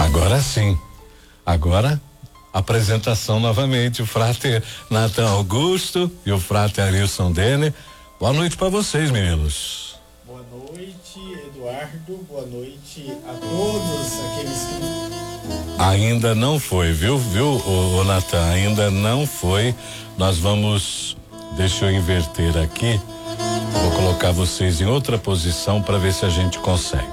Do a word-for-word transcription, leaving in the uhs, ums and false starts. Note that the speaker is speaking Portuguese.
Agora sim. Agora, apresentação novamente. O Frater Nathan Augusto e o Frater Arilson Denner. Boa noite para vocês, meninos. Boa noite, Eduardo. Boa noite a todos aqueles que... Ainda não foi, viu, viu, o, o Nathan? Ainda não foi. Nós vamos... Deixa eu inverter aqui. Vou colocar vocês em outra posição para ver se a gente consegue.